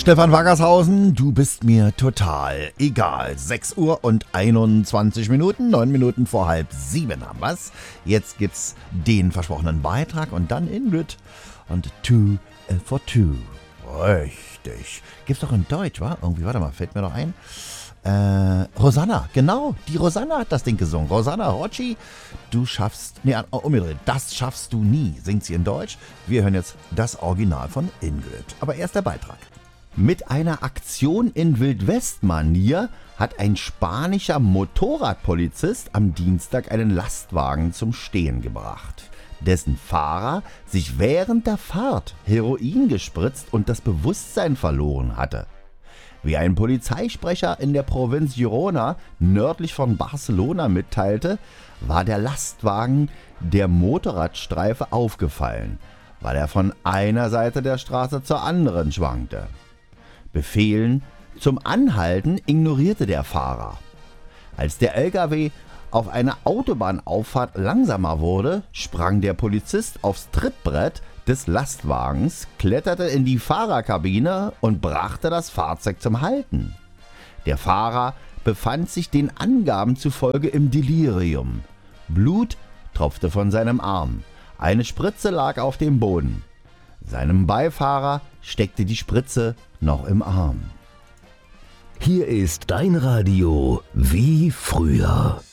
Stefan Waggershausen, du bist mir total egal. 6 Uhr und 21 Minuten, 9 Minuten vor 6:30 haben wir's. Jetzt gibt's den versprochenen Beitrag und dann Ingrid und 2 for 2. Richtig. Gibt's doch in Deutsch, wa? Irgendwie, warte mal, fällt mir doch ein. Rosanna, genau, die Rosanna hat das Ding gesungen. Rosanna Rocci, umgedreht, das schaffst du nie, singt sie in Deutsch. Wir hören jetzt das Original von Ingrid. Aber erst der Beitrag. Mit einer Aktion in Wildwest-Manier hat ein spanischer Motorradpolizist am Dienstag einen Lastwagen zum Stehen gebracht, dessen Fahrer sich während der Fahrt Heroin gespritzt und das Bewusstsein verloren hatte. Wie ein Polizeisprecher in der Provinz Girona nördlich von Barcelona mitteilte, war der Lastwagen der Motorradstreife aufgefallen, weil er von einer Seite der Straße zur anderen schwankte. Befehlen zum Anhalten ignorierte der Fahrer. Als der LKW auf einer Autobahnauffahrt langsamer wurde, sprang der Polizist aufs Trittbrett des Lastwagens, kletterte in die Fahrerkabine und brachte das Fahrzeug zum Halten. Der Fahrer befand sich den Angaben zufolge im Delirium. Blut tropfte von seinem Arm. Eine Spritze lag auf dem Boden. Seinem Beifahrer steckte die Spritze noch im Arm. Hier ist dein Radio wie früher.